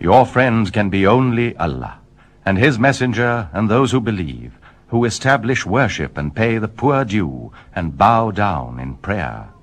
Your friend can be only Allah, and His messenger and those who believe, who establish worship and pay the poor due and bow down in prayer.